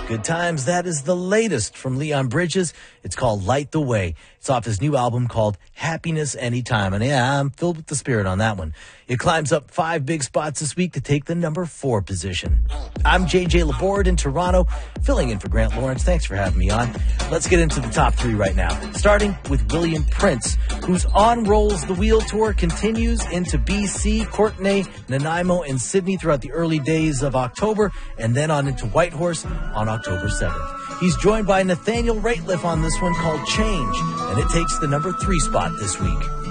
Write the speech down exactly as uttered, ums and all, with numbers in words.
Good times. That is the latest from Leon Bridges. It's called Light the Way. It's off his new album called Happiness Anytime. And yeah, I'm filled with the spirit on that one. It climbs up five big spots this week to take the number four position. I'm J J Laborde in Toronto, filling in for Grant Lawrence. Thanks for having me on. Let's get into the top three right now. Starting with William Prince, whose On Rolls the Wheel tour continues into B C, Courtenay, Nanaimo, and Sydney throughout the early days of October, and then on into Whitehorse on October seventh. He's joined by Nathaniel Rateliff on this one called Change, and it takes the number three spot this week.